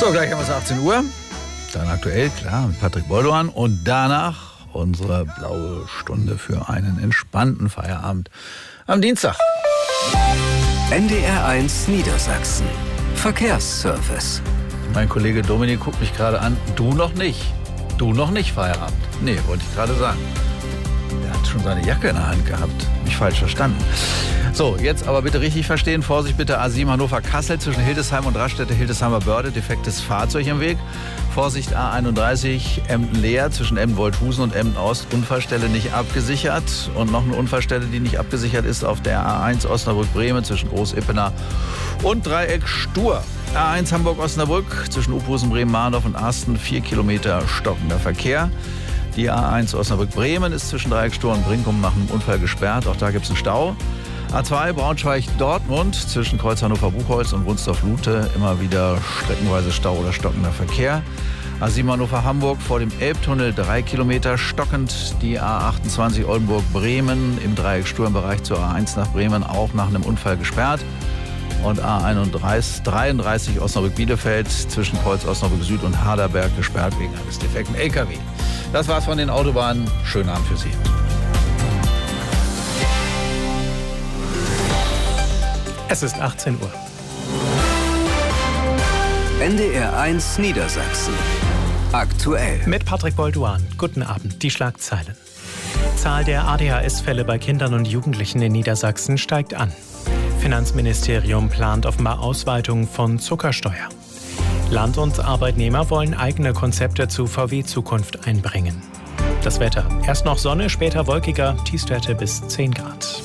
So, gleich haben wir es 18 Uhr. Dann aktuell, klar, mit Patrick Boldoan. Und danach unsere blaue Stunde für einen entspannten Feierabend am Dienstag. NDR1 Niedersachsen. Verkehrsservice. Mein Kollege Dominik guckt mich gerade an. Du noch nicht. Du noch nicht Feierabend. Nee, wollte ich gerade sagen. Er hat schon seine Jacke in der Hand gehabt. Mich falsch verstanden. So, jetzt aber bitte richtig verstehen. Vorsicht bitte, A7 Hannover-Kassel zwischen Hildesheim und Raststätte Hildesheimer Börde. Defektes Fahrzeug im Weg. Vorsicht A31 Emden-Leer zwischen Emden-Wolthusen und Emden-Ost. Unfallstelle nicht abgesichert. Und noch eine Unfallstelle, die nicht abgesichert ist, auf der A1 Osnabrück-Bremen zwischen Groß-Ippener und Dreieck Stur. A1 Hamburg-Osnabrück zwischen Uphusen, Bremen-Mahndorf und Arsten 4 Kilometer stockender Verkehr. Die A1 Osnabrück-Bremen ist zwischen Dreieck Stur und Brinkum nach einem Unfall gesperrt. Auch da gibt es einen Stau. A2 Braunschweig-Dortmund zwischen Kreuz Hannover-Buchholz und Wunsdorf-Lute immer wieder streckenweise Stau oder stockender Verkehr. A7 Hannover-Hamburg vor dem Elbtunnel 3 Kilometer stockend. Die A28 Oldenburg-Bremen im Dreieck Stur im Bereich zur A1 nach Bremen auch nach einem Unfall gesperrt. Und A33 Osnabrück-Bielefeld zwischen Kreuz Osnabrück Süd und Haderberg gesperrt wegen eines defekten LKW. Das war's von den Autobahnen. Schönen Abend für Sie. Es ist 18 Uhr. NDR1 Niedersachsen. Aktuell. Mit Patrick Boldoan. Guten Abend. Die Schlagzeilen. Zahl der ADHS-Fälle bei Kindern und Jugendlichen in Niedersachsen steigt an. Finanzministerium plant offenbar Ausweitung von Zuckersteuer. Land und Arbeitnehmer wollen eigene Konzepte zu VW-Zukunft einbringen. Das Wetter. Erst noch Sonne, später wolkiger, Tiefstwerte bis 10 Grad.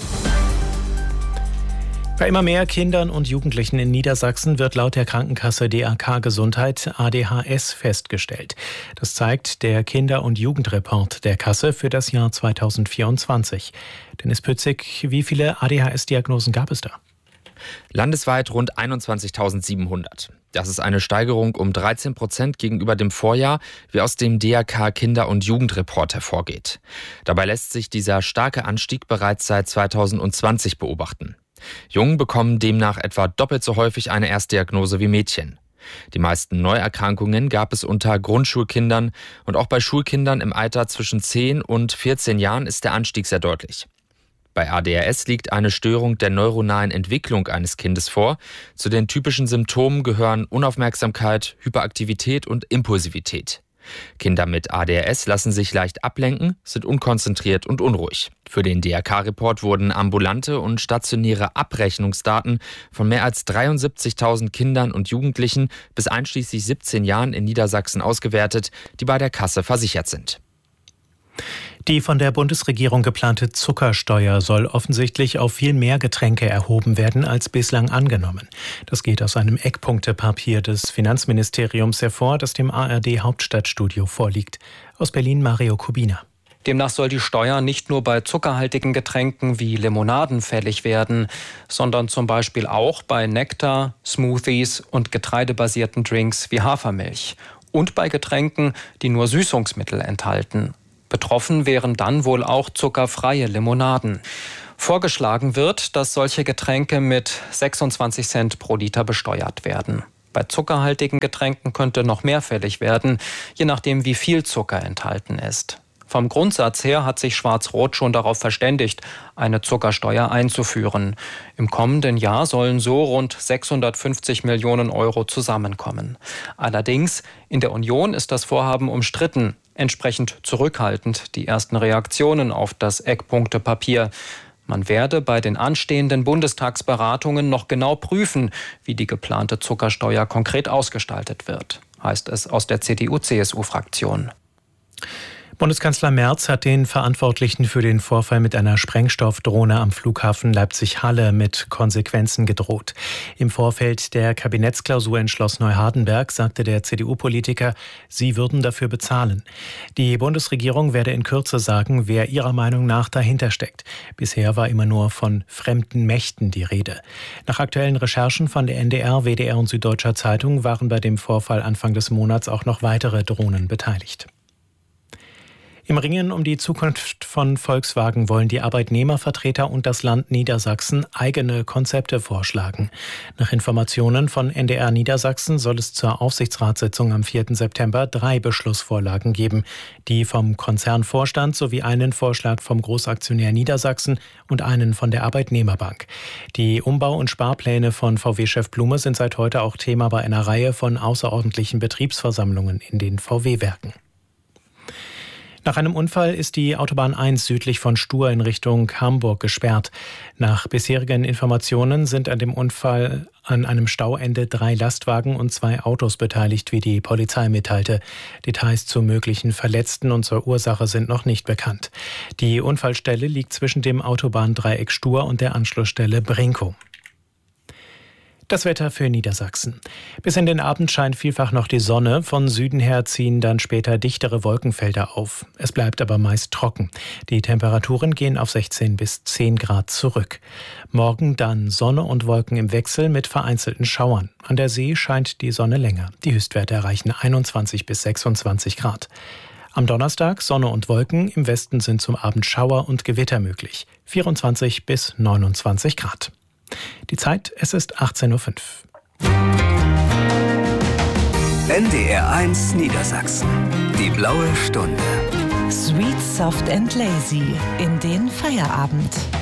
Bei immer mehr Kindern und Jugendlichen in Niedersachsen wird laut der Krankenkasse DAK Gesundheit ADHS festgestellt. Das zeigt der Kinder- und Jugendreport der Kasse für das Jahr 2024. Dennis Pützig, wie viele ADHS-Diagnosen gab es da? Landesweit rund 21.700. Das ist eine Steigerung um 13% gegenüber dem Vorjahr, wie aus dem DAK Kinder- und Jugendreport hervorgeht. Dabei lässt sich dieser starke Anstieg bereits seit 2020 beobachten. Jungen bekommen demnach etwa doppelt so häufig eine Erstdiagnose wie Mädchen. Die meisten Neuerkrankungen gab es unter Grundschulkindern und auch bei Schulkindern im Alter zwischen 10 und 14 Jahren ist der Anstieg sehr deutlich. Bei ADHS liegt eine Störung der neuronalen Entwicklung eines Kindes vor. Zu den typischen Symptomen gehören Unaufmerksamkeit, Hyperaktivität und Impulsivität. Kinder mit ADHS lassen sich leicht ablenken, sind unkonzentriert und unruhig. Für den DRK-Report wurden ambulante und stationäre Abrechnungsdaten von mehr als 73.000 Kindern und Jugendlichen bis einschließlich 17 Jahren in Niedersachsen ausgewertet, die bei der Kasse versichert sind. Die von der Bundesregierung geplante Zuckersteuer soll offensichtlich auf viel mehr Getränke erhoben werden als bislang angenommen. Das geht aus einem Eckpunktepapier des Finanzministeriums hervor, das dem ARD Hauptstadtstudio vorliegt. Aus Berlin Mario Kubina. Demnach soll die Steuer nicht nur bei zuckerhaltigen Getränken wie Limonaden fällig werden, sondern zum Beispiel auch bei Nektar, Smoothies und getreidebasierten Drinks wie Hafermilch. Und bei Getränken, die nur Süßungsmittel enthalten. Betroffen wären dann wohl auch zuckerfreie Limonaden. Vorgeschlagen wird, dass solche Getränke mit 26 Cent pro Liter besteuert werden. Bei zuckerhaltigen Getränken könnte noch mehr fällig werden, je nachdem wie viel Zucker enthalten ist. Vom Grundsatz her hat sich Schwarz-Rot schon darauf verständigt, eine Zuckersteuer einzuführen. Im kommenden Jahr sollen so rund 650 Millionen Euro zusammenkommen. Allerdings, in der Union ist das Vorhaben umstritten. Entsprechend zurückhaltend die ersten Reaktionen auf das Eckpunktepapier. Man werde bei den anstehenden Bundestagsberatungen noch genau prüfen, wie die geplante Zuckersteuer konkret ausgestaltet wird, heißt es aus der CDU-CSU-Fraktion. Bundeskanzler Merz hat den Verantwortlichen für den Vorfall mit einer Sprengstoffdrohne am Flughafen Leipzig-Halle mit Konsequenzen gedroht. Im Vorfeld der Kabinettsklausur in Schloss Neuhardenberg sagte der CDU-Politiker, sie würden dafür bezahlen. Die Bundesregierung werde in Kürze sagen, wer ihrer Meinung nach dahinter steckt. Bisher war immer nur von fremden Mächten die Rede. Nach aktuellen Recherchen von der NDR, WDR und Süddeutscher Zeitung waren bei dem Vorfall Anfang des Monats auch noch weitere Drohnen beteiligt. Im Ringen um die Zukunft von Volkswagen wollen die Arbeitnehmervertreter und das Land Niedersachsen eigene Konzepte vorschlagen. Nach Informationen von NDR Niedersachsen soll es zur Aufsichtsratssitzung am 4. September 3 Beschlussvorlagen geben, die vom Konzernvorstand sowie einen Vorschlag vom Großaktionär Niedersachsen und einen von der Arbeitnehmerbank. Die Umbau- und Sparpläne von VW-Chef Blume sind seit heute auch Thema bei einer Reihe von außerordentlichen Betriebsversammlungen in den VW-Werken. Nach einem Unfall ist die Autobahn 1 südlich von Stur in Richtung Hamburg gesperrt. Nach bisherigen Informationen sind an dem Unfall an einem Stauende 3 Lastwagen und 2 Autos beteiligt, wie die Polizei mitteilte. Details zu möglichen Verletzten und zur Ursache sind noch nicht bekannt. Die Unfallstelle liegt zwischen dem Autobahndreieck Stur und der Anschlussstelle Brinkow. Das Wetter für Niedersachsen. Bis in den Abend scheint vielfach noch die Sonne. Von Süden her ziehen dann später dichtere Wolkenfelder auf. Es bleibt aber meist trocken. Die Temperaturen gehen auf 16 bis 10 Grad zurück. Morgen dann Sonne und Wolken im Wechsel mit vereinzelten Schauern. An der See scheint die Sonne länger. Die Höchstwerte erreichen 21 bis 26 Grad. Am Donnerstag Sonne und Wolken. Im Westen sind zum Abend Schauer und Gewitter möglich. 24 bis 29 Grad. Die Zeit, es ist 18:05 Uhr. NDR 1 Niedersachsen. Die blaue Stunde. Sweet, soft and lazy in den Feierabend.